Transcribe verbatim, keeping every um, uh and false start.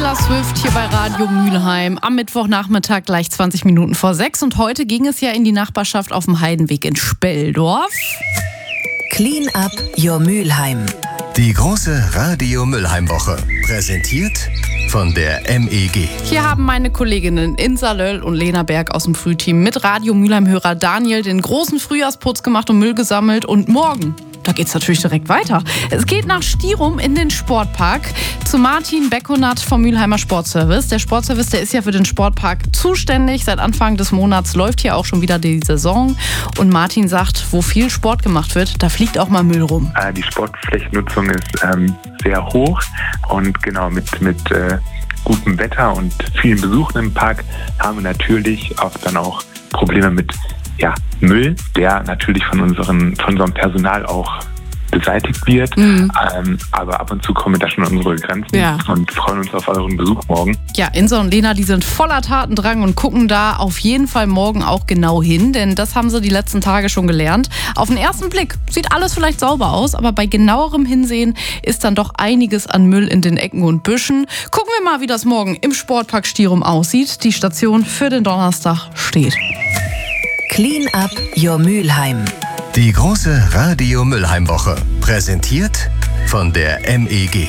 Taylor Swift hier bei Radio Mülheim am Mittwochnachmittag gleich zwanzig Minuten vor sechs. Und heute ging es ja in die Nachbarschaft auf dem Heidenweg in Speldorf. Clean up your Mülheim. Die große Radio Mülheim Woche. Präsentiert von der M E G. Hier haben meine Kolleginnen Insa Löll und Lena Berg aus dem Frühteam mit Radio Mülheim-Hörer Daniel den großen Frühjahrsputz gemacht und Müll gesammelt. Und morgen, da geht's natürlich direkt weiter. Es geht nach Stierum in den Sportpark zu Martin Beckonat vom Mülheimer Sportservice. Der Sportservice, der ist ja für den Sportpark zuständig. Seit Anfang des Monats läuft hier auch schon wieder die Saison. Und Martin sagt, wo viel Sport gemacht wird, da fliegt auch mal Müll rum. Die Sportflächennutzung ist ähm, sehr hoch und genau mit, mit äh, gutem Wetter und vielen Besuchen im Park haben wir natürlich auch dann auch Probleme mit ja, Müll, der natürlich von, unseren, von unserem Personal auch beseitigt wird. Mhm. Ähm, aber ab und zu kommen wir da schon an unsere Grenzen ja. und freuen uns auf euren Besuch morgen. Ja, Insa und Lena, die sind voller Tatendrang und gucken da auf jeden Fall morgen auch genau hin, denn das haben sie die letzten Tage schon gelernt. Auf den ersten Blick sieht alles vielleicht sauber aus, aber bei genauerem Hinsehen ist dann doch einiges an Müll in den Ecken und Büschen. Gucken wir mal, wie das morgen im Sportpark Stierum aussieht. Die Station für den Donnerstag steht. Clean up your Mülheim. Die große Radio Mülheim Woche. Präsentiert von der M E G.